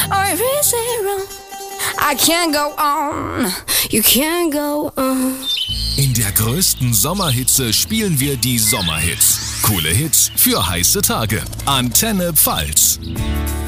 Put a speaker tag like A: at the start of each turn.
A: or is it wrong? I can't go on, you can't go on.
B: In der größten Sommerhitze spielen wir die Sommerhits. Coole Hits für heiße Tage. Antenne Pfalz.